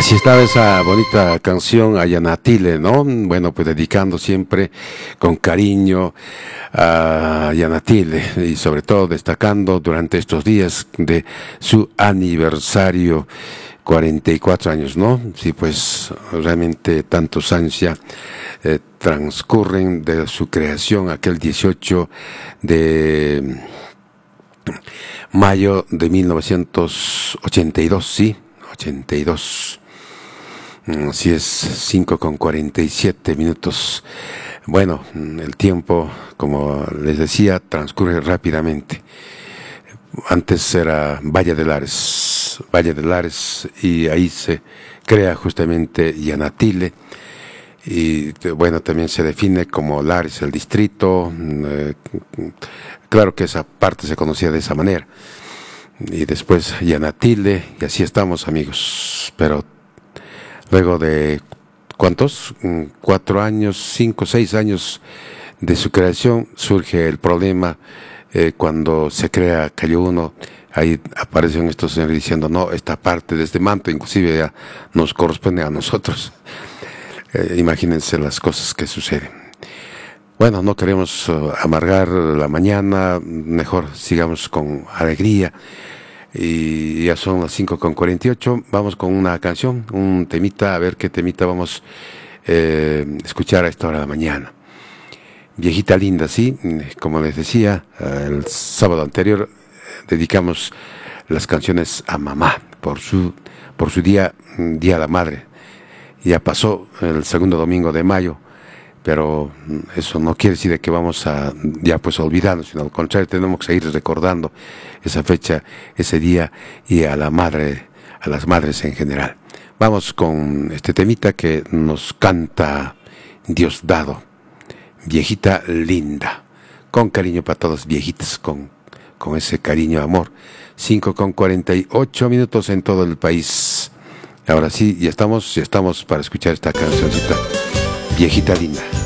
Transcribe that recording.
Así estaba esa bonita canción a Yanatile, ¿no? Bueno, pues dedicando siempre con cariño a Yanatile y sobre todo destacando durante estos días de su aniversario, 44 años, ¿no? Sí, pues realmente tantos años ya transcurren de su creación aquel 18 de mayo de 1982, sí, 82. Así es, 5:47. Bueno, el tiempo, como les decía, transcurre rápidamente. Antes era Valle de Lares, y ahí se crea justamente Yanatile. Y bueno, también se define como Lares el distrito. Claro que esa parte se conocía de esa manera. Y después Yanatile, y así estamos, amigos. Pero luego de, ¿cuántos? 4 años, 5, 6 años de su creación, surge el problema. Cuando se crea Cayo 1, ahí aparecen estos señores diciendo, no, esta parte de este manto inclusive ya nos corresponde a nosotros. Imagínense las cosas que suceden. Bueno, no queremos amargar la mañana, mejor sigamos con alegría. Y ya son las 5:48, vamos con una canción, un temita, a ver qué temita vamos a escuchar a esta hora de la mañana. Viejita linda, sí, como les decía, el sábado anterior dedicamos las canciones a mamá por su día de la madre. Ya pasó el segundo domingo de mayo, pero eso no quiere decir de que vamos a ya pues olvidarnos, sino al contrario, tenemos que seguir recordando esa fecha, ese día y a la madre, a las madres en general. Vamos con este temita que nos canta Diosdado, viejita linda, con cariño para todos, viejitas, con ese cariño, amor. 5:48 en todo el país. Ahora sí, ya estamos para escuchar esta cancioncita, viejita linda.